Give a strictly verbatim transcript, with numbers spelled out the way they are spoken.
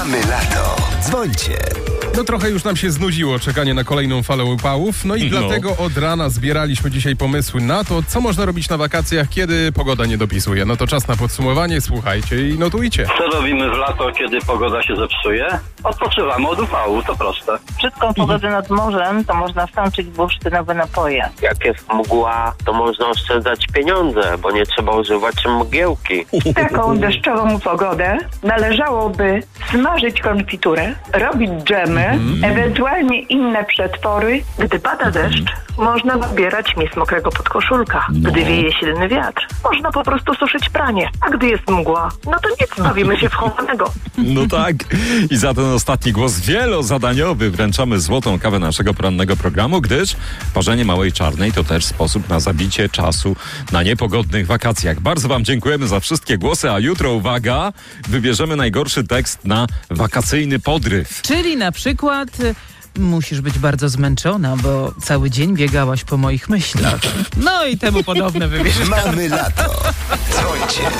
Mamy lato. Dzwońcie. No trochę już nam się znudziło czekanie na kolejną falę upałów, no i No. dlatego od rana zbieraliśmy dzisiaj pomysły na to, co można robić na wakacjach, kiedy pogoda nie dopisuje. No to czas na podsumowanie, słuchajcie i notujcie. Co robimy w lato, kiedy pogoda się zepsuje? Odpoczywamy od upału, to proste. Brzydką pogodę nad morzem to można wsączyć bursztynowe napoje. Jak jest mgła, to można oszczędzać pieniądze, bo nie trzeba używać mgiełki. W taką deszczową pogodę należałoby smażyć konfiturę, robić dżemy, ewentualnie inne przetwory. Gdy pada deszcz, można wybierać mies mokrego podkoszulka. Gdy wieje silny wiatr, można po prostu suszyć pranie. A gdy jest mgła, no to nic, bawimy się w chowanego. No tak. I za ten ostatni głos wielozadaniowy wręczamy złotą kawę naszego porannego programu, gdyż parzenie małej czarnej to też sposób na zabicie czasu na niepogodnych wakacjach. Bardzo wam dziękujemy za wszystkie głosy, a jutro, uwaga, wybierzemy najgorszy tekst na wakacyjny podryw. Czyli na przykład y, musisz być bardzo zmęczona, bo cały dzień biegałaś po moich myślach. No i temu podobne wybierzemy. Mamy lato. Dzwońcie.